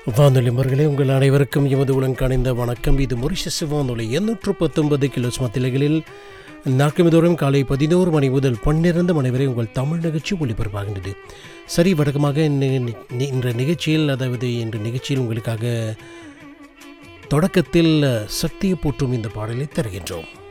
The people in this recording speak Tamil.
வானொலி மர்களே, உங்கள் அனைவருக்கும் எமது உலகணிந்த வணக்கம். இது மொரிஷஸ் வானொலி 819 கிலோஸ் மத்திலைகளில் நாட்கிழமைதோறும் காலை 11 மணி முதல் 12 மணி வரை உங்கள் தமிழ் நிகழ்ச்சி ஒளிபரப்பாகின்றது. சரி, வழக்கமாக இன்ற நிகழ்ச்சியில் உங்களுக்காக தொடக்கத்தில் சக்தியை போற்றும் இந்த பாடலை தருகின்றோம்.